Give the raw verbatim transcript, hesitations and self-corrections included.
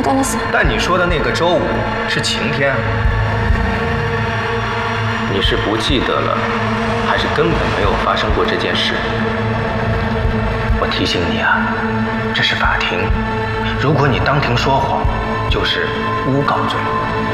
干了啥？ 但你说的那个周五是晴天，你是不记得了，还是根本没有发生过这件事？我提醒你啊，这是法庭，如果你当庭说谎，就是诬告罪。